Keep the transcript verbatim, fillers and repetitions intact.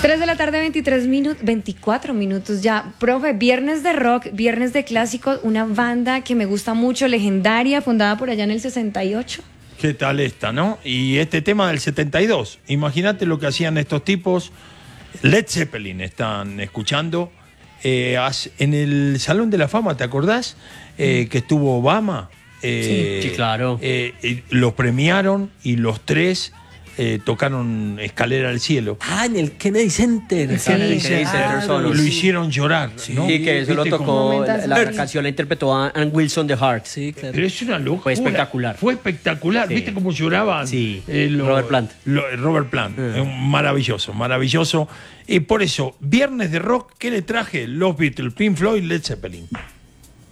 tres de la tarde, veintitrés minutos, veinticuatro minutos ya. Profe, Viernes de Rock, Viernes de Clásicos, una banda que me gusta mucho, legendaria, fundada por allá en el sesenta y ocho. ¿Qué tal esta, no? Y este tema del setenta y dos. Imagínate lo que hacían estos tipos. Led Zeppelin están escuchando. Eh, en el Salón de la Fama, ¿te acordás? Eh, que estuvo Obama. Eh, sí, sí, claro. Eh, eh, los premiaron y los tres eh, tocaron Escalera al Cielo. Ah, en el Kennedy Center. Sí, Kennedy sí, Center claro. solos. Y lo hicieron llorar, ¿no? Sí, que eso lo ¿Viste tocó, cómo? la, la Pero- canción la interpretó Ann Wilson de Heart. Sí, claro. Pero es una locura. Fue espectacular. Fue espectacular. Sí. ¿Viste cómo lloraban? Sí. Eh, lo- Robert Plant. lo- Robert Plant. Mm. Es un maravilloso, maravilloso. Y por eso, Viernes de Rock, ¿qué le traje? Los Beatles, Pink Floyd, Led Zeppelin.